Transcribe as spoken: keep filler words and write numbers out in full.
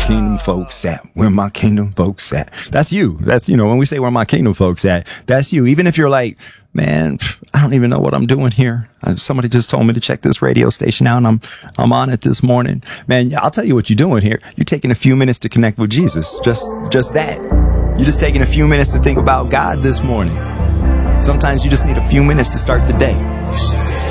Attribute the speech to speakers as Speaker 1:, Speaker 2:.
Speaker 1: kingdom folks at? Where my kingdom folks at? That's you. That's, you know, when we say where my kingdom folks at, that's you. Even if you're like, man, I don't even know what I'm doing here. Somebody just told me to check this radio station out and I'm, I'm on it this morning. Man, I'll tell you what you're doing here. You're taking a few minutes to connect with Jesus. Just, just that. You're just taking a few minutes to think about God this morning. Sometimes you just need a few minutes to start the day.